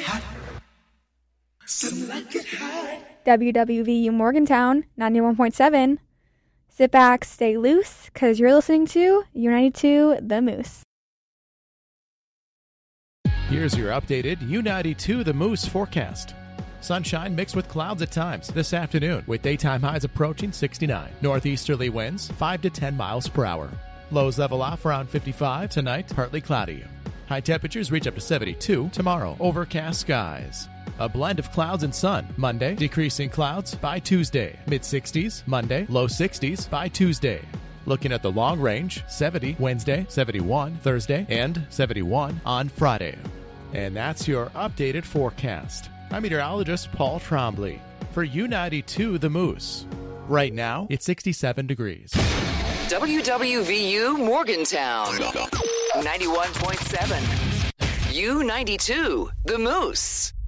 hot. Some like it hot. WWVU Morgantown, 91.7. Sit back, stay loose, because you're listening to U92 The Moose. Here's your updated U92 The Moose forecast. Sunshine mixed with clouds at times this afternoon, with daytime highs approaching 69. Northeasterly winds 5 to 10 miles per hour. Lows level off around 55 tonight, partly cloudy. High temperatures reach up to 72 tomorrow. Overcast skies. A blend of clouds and sun. Monday, decreasing clouds by Tuesday. Mid-60s Monday, low 60s by Tuesday. Looking at the long range, 70 Wednesday, 71 Thursday, and 71 on Friday. And that's your updated forecast. I'm meteorologist Paul Trombley for U92 The Moose. Right now, it's 67 degrees. WWVU Morgantown, 91.7. U92 The Moose.